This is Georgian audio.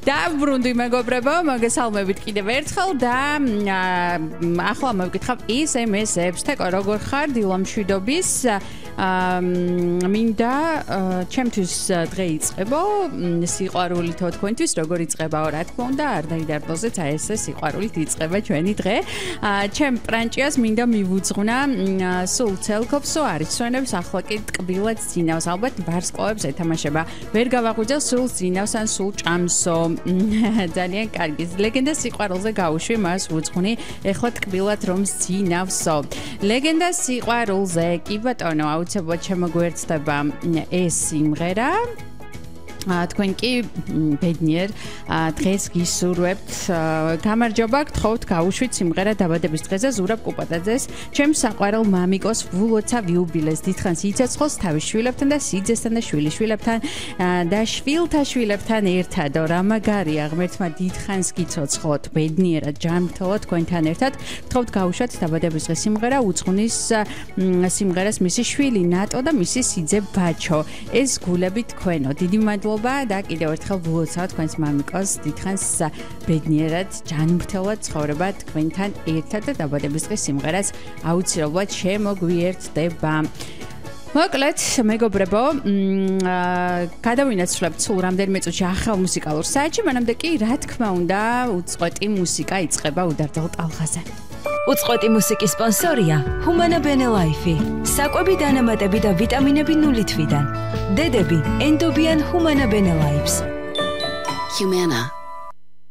დაბრუნდი მეგობრებო, მოგესალმებით კიდევ ერთხელ და ახლა მოვკითხავ SMS-ებს. თეკო როგორ ხარ დილამშვიდობის? მინდა ჩემთვის დღე იწყებო სიყვარულით თქვენთვის როგორ იწყებაო რა თქმა უნდა არ დაიდარბოზეთ აი ესე სიყვარულით იწყება ჩვენი დღე. ჩემ პრანჭიას მინდა მივუძღვნა სულ ცელკოფსო არის ჩვენებს ახლა კი ტკბილად ძინავს ალბათ ვარსკვლავებს ეთამაშება. ვერ გავაღვიძელ სულ ძინავს ან სულ ჭამსო. ძალიან კარგი. ლეგენდა სიყვარულზე გავუშვი მას ვუძღვნი ეხლა ტკბილად რომ ძინავსო. ლეგენდა სიყვარულზე კი ბატონო აუცილებლად შემოგვერცდება ეს სიმღერა. თქვენ კი ბედნიერ დღეს გისურვებთ გამარჯობა გთხოვთ გავუშვით სიმღერა დაბადების დღეზე ზურაბ კუპატაძეს ჩემს საყვარელ მამიკოს ვულოცა ვიუბილეს დიდხანს იცეცხლოს თავის შვილებთან და სიძესთან და შვილიშვილებთან და შვილთა შვილებთან ერთად რა მაგარია ღმერთმა დიდხანს გიცოცხლოთ ბედნიერად ჯანმრთელად თქვენთან ერთად გთხოვთ გავუშვათ დაბადების დღეს სიმღერა უძღვნის სიმღერას მისი შვილი ნატო და მისი სიძე ბაჩო ეს გულები თქვენო დიდი მადლობა და კიდევ ერთხელ ვლოცავ თქვენს მამიკოს დიდხანს ბედნიერად ჯანმრთელად ცხოვრება თქვენთან ერთად და დაბადების დღის სიმღერას აუცილებლად შემოგვიერთდება. მოკლედ მეგობრებო, გადავინაცვლებთ სულ რამდენიმე წუთში ახალ მუსიკალურ საათში, მანამდე კი რა თქმა უნდა უწყვეტი მუსიკა იწყება უდარდელ ტალღაზე. უწყვეტი მუსიკის სპონსორია Humana Bene Life. საკვები დანამატები და ვიტამინები 0 თვიდან. დედები ენდობიან Humana Bene Lives. Humana